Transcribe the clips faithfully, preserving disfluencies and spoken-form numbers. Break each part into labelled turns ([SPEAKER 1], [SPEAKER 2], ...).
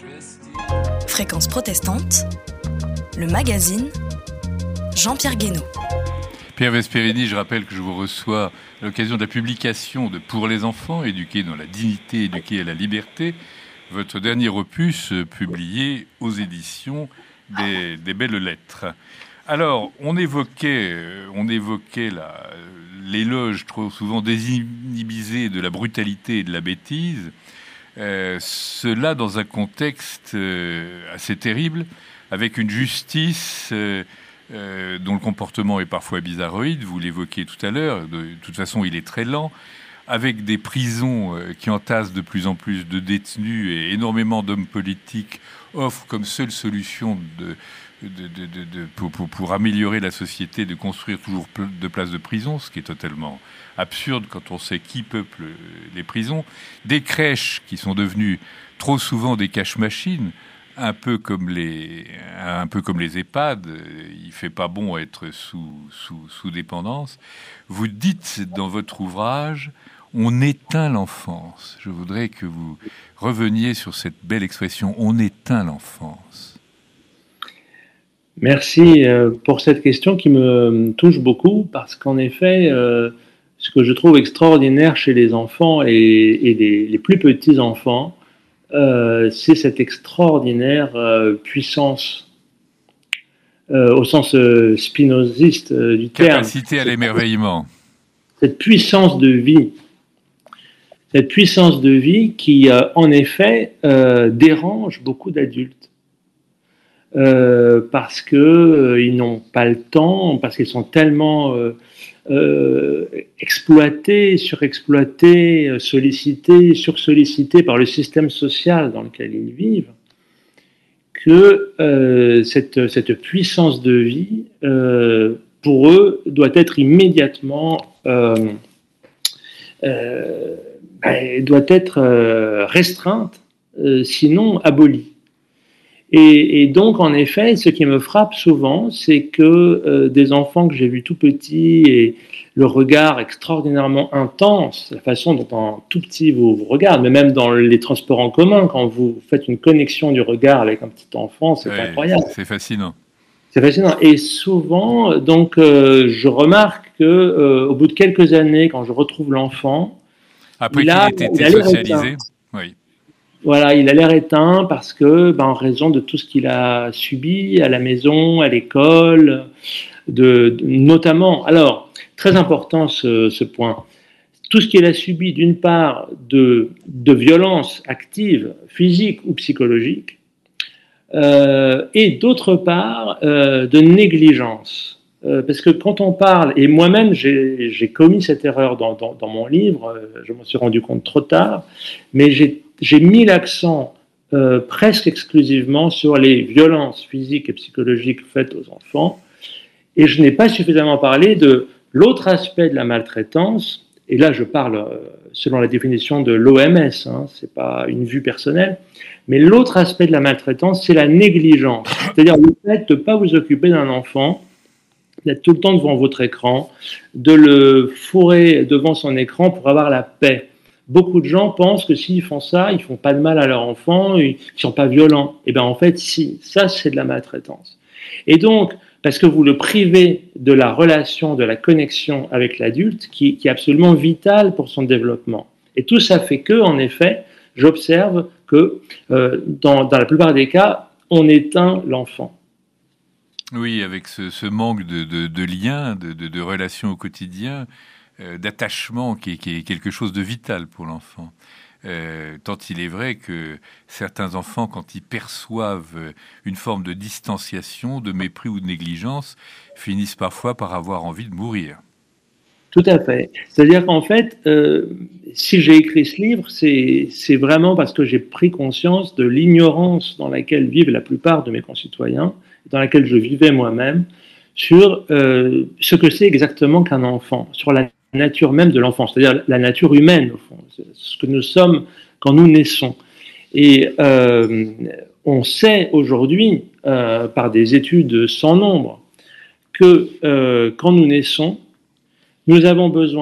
[SPEAKER 1] Fréquence protestante, le magazine Jean-Pierre Guénaud.
[SPEAKER 2] Pierre Vesperini, je rappelle que je vous reçois à l'occasion de la publication de Pour les enfants, éduqués dans la dignité, éduqués à la liberté, votre dernier opus publié aux éditions des, des Belles Lettres. Alors, on évoquait, on évoquait la, l'éloge trop souvent désinhibisé de la brutalité et de la bêtise, euh, cela dans un contexte euh, assez terrible, avec une justice euh, euh, dont le comportement est parfois bizarroïde, vous l'évoquiez tout à l'heure, de, de toute façon il est très lent, avec des prisons euh, qui entassent de plus en plus de détenus et énormément d'hommes politiques offrent comme seule solution de... De, de, de, de, pour, pour, pour améliorer la société, de construire toujours de places de prison, ce qui est totalement absurde quand on sait qui peuple les prisons. Des crèches qui sont devenues trop souvent des cache-machines, un peu comme les, un peu comme les EHPAD. Il fait pas bon être sous, sous, sous dépendance. Vous dites dans votre ouvrage, on éteint l'enfance. Je voudrais que vous reveniez sur cette belle expression, on éteint l'enfance.
[SPEAKER 3] Merci pour cette question qui me touche beaucoup parce qu'en effet, euh, ce que je trouve extraordinaire chez les enfants et, et les, les plus petits enfants, euh, c'est cette extraordinaire euh, puissance, euh, au sens euh, spinoziste euh, du terme.
[SPEAKER 2] Capacité à l'émerveillement.
[SPEAKER 3] Cette puissance de vie. Cette puissance de vie qui, euh, en effet, euh, dérange beaucoup d'adultes. Euh, parce que euh, ils n'ont pas le temps, parce qu'ils sont tellement euh, euh, exploités, surexploités, sollicités, sursollicités par le système social dans lequel ils vivent, que euh, cette, cette puissance de vie, euh, pour eux, doit être immédiatement euh, euh, ben, doit être euh, restreinte, euh, sinon abolie. Et, et donc, en effet, ce qui me frappe souvent, c'est que euh, des enfants que j'ai vus tout petits et le regard extraordinairement intense, la façon dont un tout petit vous, vous regarde, mais même dans les transports en commun, quand vous faites une connexion du regard avec un petit enfant, c'est ouais, incroyable.
[SPEAKER 2] C'est fascinant.
[SPEAKER 3] C'est fascinant. Et souvent, donc, euh, je remarque que euh, au bout de quelques années, quand je retrouve l'enfant,
[SPEAKER 2] après qu'il ait été socialisé, oui.
[SPEAKER 3] Voilà, il a l'air éteint parce que, ben, en raison de tout ce qu'il a subi à la maison, à l'école, de, de, notamment. Alors, très important ce, ce point. Tout ce qu'il a subi, d'une part, de, de violence active, physique ou psychologique, euh, et d'autre part, euh, de négligence. Euh, parce que quand on parle, et moi-même j'ai, j'ai commis cette erreur dans, dans, dans mon livre, euh, je m'en suis rendu compte trop tard, mais j'ai J'ai mis l'accent euh, presque exclusivement sur les violences physiques et psychologiques faites aux enfants, et je n'ai pas suffisamment parlé de l'autre aspect de la maltraitance, et là je parle euh, selon la définition de l'O M S, hein, c'est pas une vue personnelle, mais l'autre aspect de la maltraitance, c'est la négligence, c'est-à-dire le fait de ne pas vous occuper d'un enfant, d'être tout le temps devant votre écran, de le fourrer devant son écran pour avoir la paix. Beaucoup de gens pensent que s'ils font ça, ils font pas de mal à leur enfant, ils sont pas violents. Et bien en fait, si, ça c'est de la maltraitance. Et donc, parce que vous le privez de la relation, de la connexion avec l'adulte, qui, qui est absolument vitale pour son développement. Et tout ça fait que, en effet, j'observe que euh, dans, dans la plupart des cas, on éteint l'enfant.
[SPEAKER 2] Oui, avec ce, ce manque de, de, de lien, de, de, de relations au quotidien. Euh, d'attachement qui est, qui est quelque chose de vital pour l'enfant. Euh, tant il est vrai que certains enfants, quand ils perçoivent une forme de distanciation, de mépris ou de négligence, finissent parfois par avoir envie de mourir.
[SPEAKER 3] Tout à fait. C'est-à-dire qu'en fait, euh, si j'ai écrit ce livre, c'est, c'est vraiment parce que j'ai pris conscience de l'ignorance dans laquelle vivent la plupart de mes concitoyens, dans laquelle je vivais moi-même, sur euh, ce que c'est exactement qu'un enfant, sur la nature même de l'enfant, c'est-à-dire la nature humaine, au fond, c'est ce que nous sommes quand nous naissons. Et euh, on sait aujourd'hui, euh, par des études sans nombre, que euh, quand nous naissons, nous avons besoin,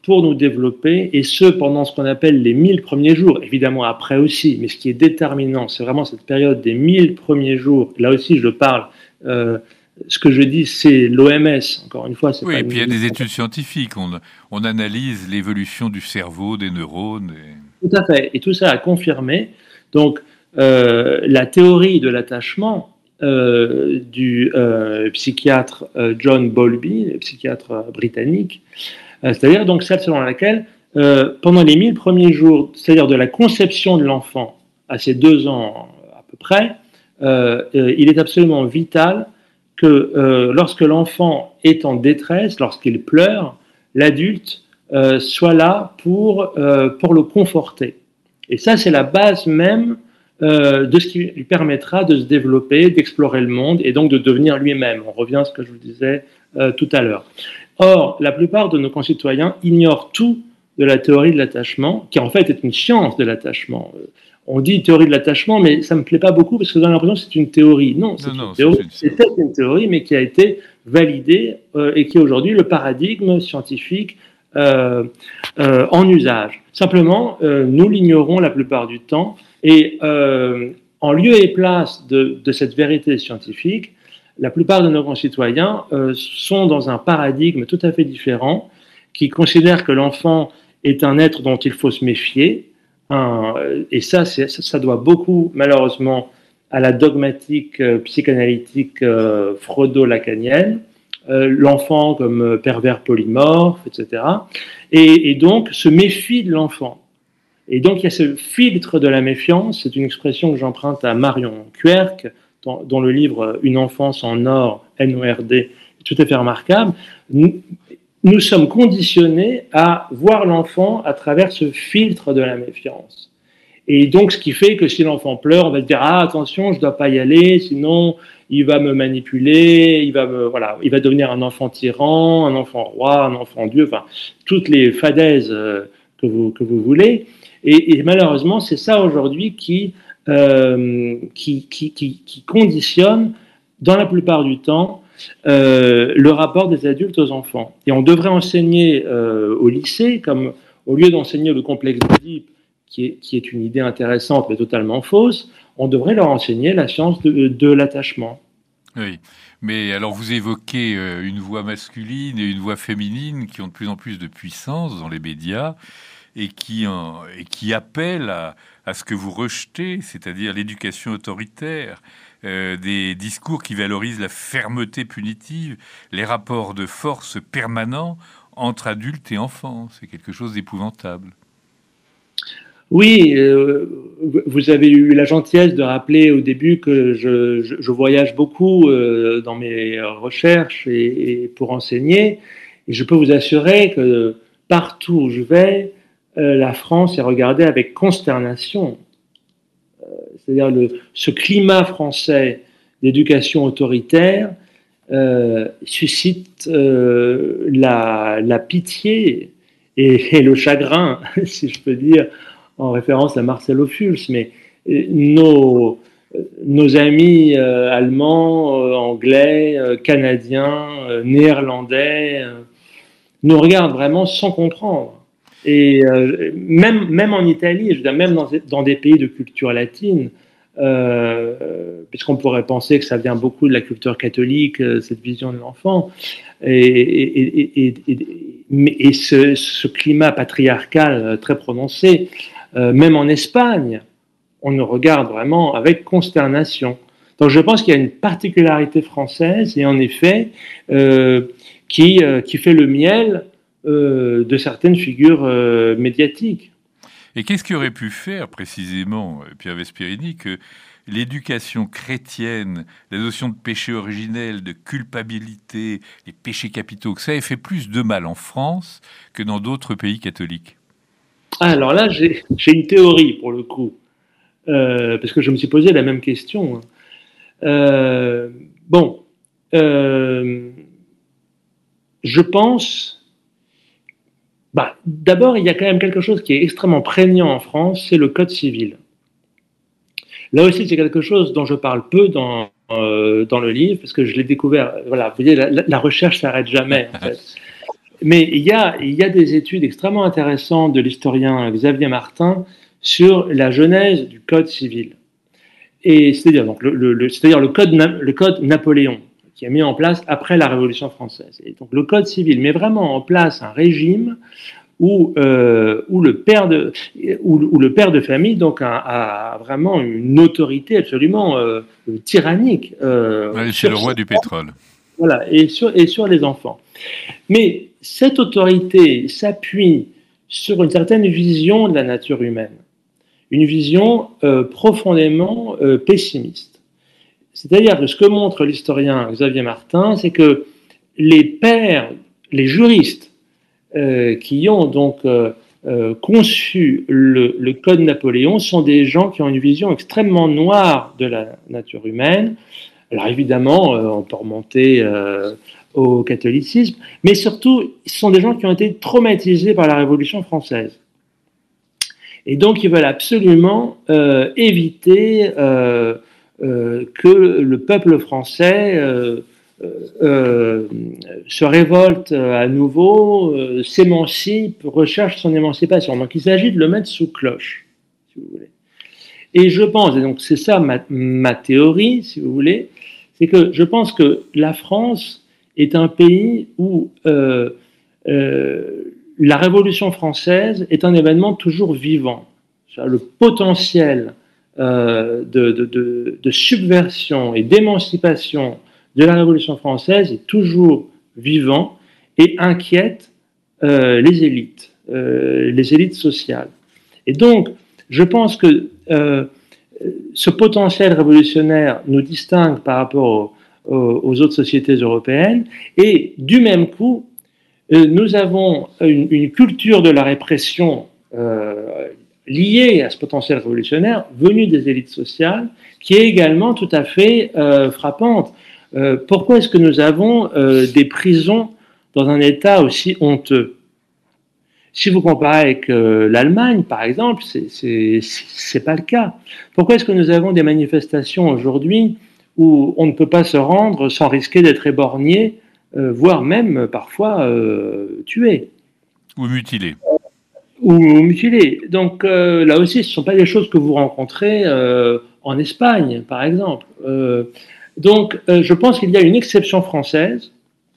[SPEAKER 3] pour nous développer, et ce, pendant ce qu'on appelle les mille premiers jours, évidemment après aussi, mais ce qui est déterminant, c'est vraiment cette période des mille premiers jours. Là aussi, je parle, euh, ce que je dis, c'est l'O M S, encore une fois. C'est
[SPEAKER 2] oui,
[SPEAKER 3] pas
[SPEAKER 2] et puis il y a des
[SPEAKER 3] une...
[SPEAKER 2] études scientifiques, on, on analyse l'évolution du cerveau, des neurones. Et...
[SPEAKER 3] Tout à fait, et tout ça a confirmé. Donc, euh, la théorie de l'attachement euh, du euh, psychiatre euh, John Bowlby, le psychiatre euh, britannique, c'est-à-dire donc celle selon laquelle, euh, pendant les mille premiers jours, c'est-à-dire de la conception de l'enfant à ses deux ans à peu près, euh, euh, il est absolument vital que euh, lorsque l'enfant est en détresse, lorsqu'il pleure, l'adulte euh, soit là pour, euh, pour le conforter. Et ça, c'est la base même euh, de ce qui lui permettra de se développer, d'explorer le monde et donc de devenir lui-même. On revient à ce que je vous disais euh, tout à l'heure. Or, la plupart de nos concitoyens ignorent tout de la théorie de l'attachement, qui en fait est une science de l'attachement. On dit théorie de l'attachement, mais ça ne me plaît pas beaucoup parce que j'ai l'impression que c'est une théorie. Non, c'est
[SPEAKER 2] non,
[SPEAKER 3] une théorie.
[SPEAKER 2] C'est
[SPEAKER 3] C'était une théorie, mais qui a été validée euh, et qui est aujourd'hui le paradigme scientifique euh, euh, en usage. Simplement, euh, nous l'ignorons la plupart du temps et euh, en lieu et place de, de cette vérité scientifique, la plupart de nos concitoyens euh, sont dans un paradigme tout à fait différent, qui considère que l'enfant est un être dont il faut se méfier, hein, et ça, c'est, ça doit beaucoup, malheureusement, à la dogmatique euh, psychanalytique euh, freudo-lacanienne, euh, l'enfant comme pervers polymorphe, et cetera. Et, et donc, se méfie de l'enfant. Et donc, il y a ce filtre de la méfiance, c'est une expression que j'emprunte à Marion Querc, dont le livre « Une enfance en or », N O R D, est tout à fait remarquable. Nous, nous sommes conditionnés à voir l'enfant à travers ce filtre de la méfiance. Et donc, ce qui fait que si l'enfant pleure, on va se dire « Ah, attention, je ne dois pas y aller, sinon il va me manipuler, il va, me, voilà, il va devenir un enfant tyran, un enfant roi, un enfant dieu, enfin, toutes les fadaises que vous, que vous voulez. » Et, et malheureusement, c'est ça aujourd'hui qui... Euh, qui, qui, qui, qui conditionne, dans la plupart du temps, euh, le rapport des adultes aux enfants. Et on devrait enseigner euh, au lycée, comme au lieu d'enseigner le complexe d'Oedipe, qui est, qui est une idée intéressante mais totalement fausse, on devrait leur enseigner la science de, de l'attachement.
[SPEAKER 2] Oui, mais alors vous évoquez une voix masculine et une voix féminine qui ont de plus en plus de puissance dans les médias et qui, en, et qui appellent à, à ce que vous rejetez, c'est-à-dire l'éducation autoritaire, euh, des discours qui valorisent la fermeté punitive, les rapports de force permanents entre adultes et enfants. C'est quelque chose d'épouvantable.
[SPEAKER 3] Oui, euh, vous avez eu la gentillesse de rappeler au début que je, je, je voyage beaucoup euh, dans mes recherches et, et pour enseigner. Et je peux vous assurer que partout où je vais, euh, la France est regardée avec consternation. Euh, c'est-à-dire le, ce climat français d'éducation autoritaire euh, suscite euh, la, la pitié et, et le chagrin, si je peux dire, en référence à Marcel Ophuls, mais nos, nos amis euh, allemands, euh, anglais, euh, canadiens, euh, néerlandais euh, nous regardent vraiment sans comprendre. Et euh, même, même en Italie, je veux dire, même dans, dans des pays de culture latine, euh, puisqu'on pourrait penser que ça vient beaucoup de la culture catholique, euh, cette vision de l'enfant, et, et, et, et, et, et ce, ce climat patriarcal très prononcé, Euh, même en Espagne, on nous regarde vraiment avec consternation. Donc je pense qu'il y a une particularité française, et en effet, euh, qui, euh, qui fait le miel euh, de certaines figures euh, médiatiques.
[SPEAKER 2] Et qu'est-ce qui aurait pu faire précisément, Pierre Vesperini, que l'éducation chrétienne, la notion de péché originel, de culpabilité, les péchés capitaux, que ça ait fait plus de mal en France que dans d'autres pays catholiques?
[SPEAKER 3] Ah, alors là, j'ai, j'ai une théorie pour le coup, euh, parce que je me suis posé la même question. Euh, bon, euh, je pense, bah, d'abord, il y a quand même quelque chose qui est extrêmement prégnant en France, c'est le Code civil. Là aussi, c'est quelque chose dont je parle peu dans, euh, dans le livre, parce que je l'ai découvert. Voilà, vous voyez, la, la recherche s'arrête jamais, en fait. mais il y a, il y a des études extrêmement intéressantes de l'historien Xavier Martin sur la genèse du Code civil. Et c'est-à-dire donc le, le, le, c'est-à-dire le code, le code Napoléon, qui est mis en place après la Révolution française. Et donc le Code civil met vraiment en place un régime où, euh, où, le, père de, où, où le père de famille donc, a, a vraiment une autorité absolument euh, tyrannique. Euh,
[SPEAKER 2] ouais, c'est le roi du pétrole.
[SPEAKER 3] Voilà, et sur, et sur les enfants. Mais cette autorité s'appuie sur une certaine vision de la nature humaine, une vision euh, profondément euh, pessimiste. C'est-à-dire que ce que montre l'historien Xavier Martin, c'est que les pères, les juristes euh, qui ont donc euh, euh, conçu le, le Code Napoléon sont des gens qui ont une vision extrêmement noire de la nature humaine. Alors évidemment, euh, on peut remonter euh, au catholicisme, mais surtout, ce sont des gens qui ont été traumatisés par la Révolution française. Et donc, ils veulent absolument euh, éviter euh, euh, que le peuple français euh, euh, se révolte à nouveau, euh, s'émancipe, recherche son émancipation. Donc, il s'agit de le mettre sous cloche, si vous voulez. Et je pense, et donc c'est ça ma, ma théorie, si vous voulez, c'est que je pense que la France est un pays où euh, euh, la Révolution française est un événement toujours vivant. Le potentiel euh, de, de, de, de subversion et d'émancipation de la Révolution française est toujours vivant et inquiète euh, les élites, euh, les élites sociales. Et donc, je pense que euh, ce potentiel révolutionnaire nous distingue par rapport aux, aux autres sociétés européennes et du même coup, euh, nous avons une, une culture de la répression euh, liée à ce potentiel révolutionnaire venu des élites sociales qui est également tout à fait euh, frappante. Euh, pourquoi est-ce que nous avons euh, des prisons dans un état aussi honteux ? Si vous comparez avec euh, l'Allemagne, par exemple, c'est, c'est, c'est pas le cas. Pourquoi est-ce que nous avons des manifestations aujourd'hui où on ne peut pas se rendre sans risquer d'être éborgné, euh, voire même parfois euh, tué ?
[SPEAKER 2] Ou mutilé.
[SPEAKER 3] Ou, ou mutilé. Donc euh, là aussi, ce ne sont pas des choses que vous rencontrez euh, en Espagne, par exemple. Euh, donc euh, je pense qu'il y a une exception française,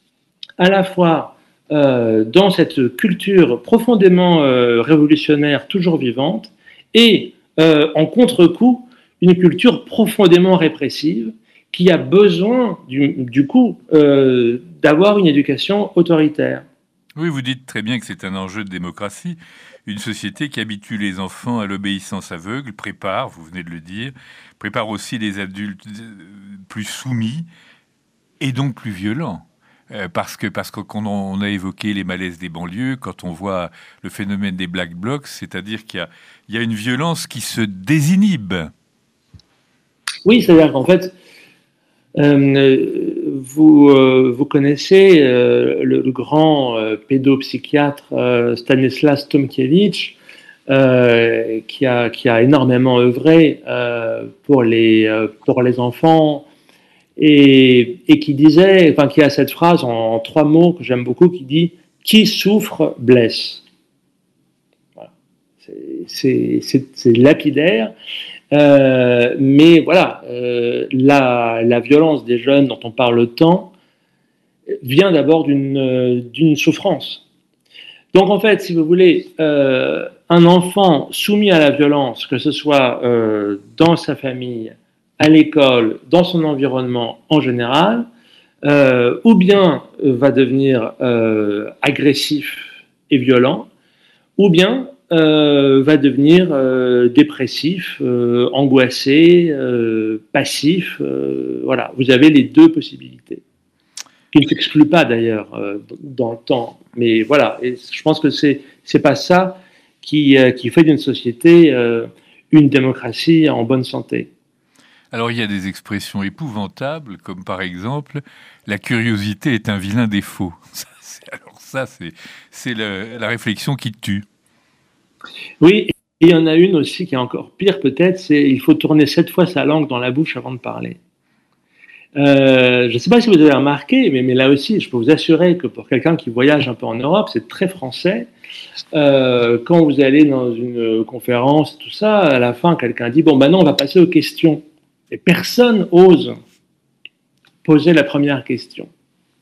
[SPEAKER 3] à la fois Euh, dans cette culture profondément euh, révolutionnaire, toujours vivante, et euh, en contre-coup, une culture profondément répressive qui a besoin, du, du coup, euh, d'avoir une éducation autoritaire.
[SPEAKER 2] Oui, vous dites très bien que c'est un enjeu de démocratie. Une société qui habitue les enfants à l'obéissance aveugle, prépare, vous venez de le dire, prépare aussi les adultes plus soumis et donc plus violents. Parce que parce qu'on on a évoqué les malaises des banlieues, quand on voit le phénomène des Black Blocs, c'est-à-dire qu'il y a, il y a une violence qui se désinhibe.
[SPEAKER 3] Oui, c'est-à-dire qu'en fait, euh, vous, euh, vous connaissez euh, le, le grand euh, pédopsychiatre euh, Stanislas Tomkiewicz, euh, qui, a, qui a énormément œuvré euh, pour, les, euh, pour les enfants, Et, et qui disait, enfin qui a cette phrase en, en trois mots que j'aime beaucoup, qui dit « Qui souffre blesse ». Voilà. C'est, c'est, c'est lapidaire, euh, mais voilà, euh, la, la violence des jeunes dont on parle tant vient d'abord d'une, d'une souffrance. Donc en fait, si vous voulez, euh, un enfant soumis à la violence, que ce soit euh, dans sa famille, à l'école, dans son environnement en général, euh, ou bien euh, va devenir euh, agressif et violent, ou bien euh, va devenir euh, dépressif, euh, angoissé, euh, passif. Euh, voilà, vous avez les deux possibilités, qui ne s'excluent pas d'ailleurs euh, dans le temps. Mais voilà, et je pense que c'est c'est pas ça qui euh, qui fait d'une société euh, une démocratie en bonne santé.
[SPEAKER 2] Alors, il y a des expressions épouvantables, comme par exemple, la curiosité est un vilain défaut. Ça, c'est, alors ça, c'est, c'est le, la réflexion qui tue.
[SPEAKER 3] Oui, et il y en a une aussi qui est encore pire peut-être, c'est il faut tourner sept fois sa langue dans la bouche avant de parler. Euh, je ne sais pas si vous avez remarqué, mais, mais là aussi, je peux vous assurer que pour quelqu'un qui voyage un peu en Europe, c'est très français. Euh, quand vous allez dans une conférence, tout ça, à la fin, quelqu'un dit « Bon, ben non, on va passer aux questions ». Et personne ose poser la première question.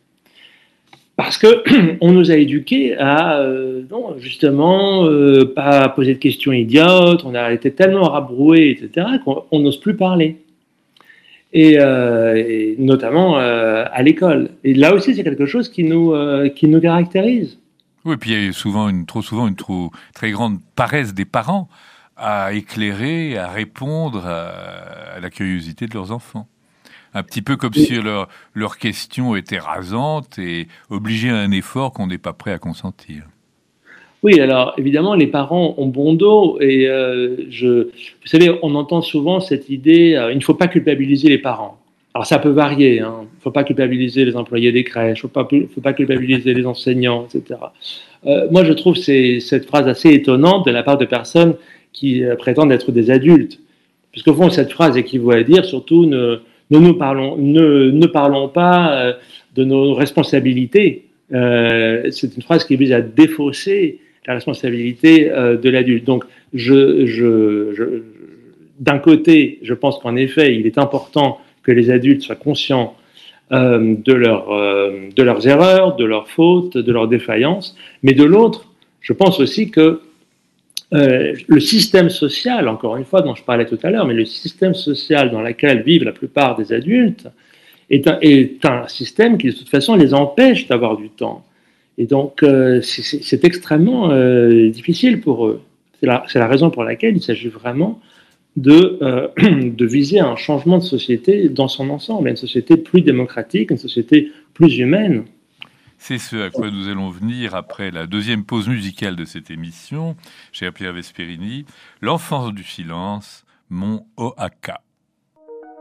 [SPEAKER 3] Parce qu'on nous a éduqués à, euh, non, justement, euh, pas poser de questions idiotes, on a été tellement rabroués, et cetera, qu'on n'ose plus parler. Et, euh, et notamment euh, à l'école. Et là aussi, c'est quelque chose qui nous, euh, qui nous caractérise.
[SPEAKER 2] Oui, puis il y a souvent une, trop souvent une trop, très grande paresse des parents à éclairer, à répondre à, à la curiosité de leurs enfants. Un petit peu comme oui. si leur, leurs questions étaient rasantes et obligeaient à un effort qu'on n'est pas prêt à consentir.
[SPEAKER 3] Oui, alors évidemment, les parents ont bon dos et euh, je, vous savez, on entend souvent cette idée, euh, il ne faut pas culpabiliser les parents. Alors ça peut varier, hein. Il ne faut pas culpabiliser les employés des crèches, il ne faut, faut pas culpabiliser les enseignants, et cetera. Euh, moi, je trouve ces, cette phrase assez étonnante de la part de personnes qui euh, prétendent être des adultes. Puisqu'au fond, cette phrase équivaut à dire surtout ne, ne, nous parlons, ne, ne parlons pas euh, de nos responsabilités. Euh, c'est une phrase qui vise à défausser la responsabilité euh, de l'adulte. Donc, je, je, je, d'un côté, je pense qu'en effet, il est important que les adultes soient conscients euh, de, leur, euh, de leurs erreurs, de leurs fautes, de leurs défaillances, mais de l'autre, je pense aussi que euh, le système social, encore une fois, dont je parlais tout à l'heure, mais le système social dans lequel vivent la plupart des adultes est un, est un système qui, de toute façon, les empêche d'avoir du temps. Et donc, euh, c'est, c'est extrêmement euh, difficile pour eux. C'est la, c'est la raison pour laquelle il s'agit vraiment de, euh, de viser un changement de société dans son ensemble, une société plus démocratique, une société plus humaine.
[SPEAKER 2] C'est ce à quoi nous allons venir après la deuxième pause musicale de cette émission, cher Pierre Vesperini, L'enfance du silence, mon O A K.